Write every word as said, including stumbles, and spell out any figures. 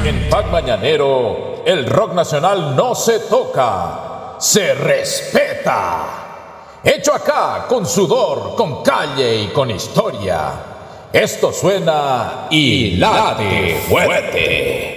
En Pack Mañanero, el rock nacional no se toca, se respeta. Hecho acá, con sudor, con calle y con historia. Esto suena y late fuerte.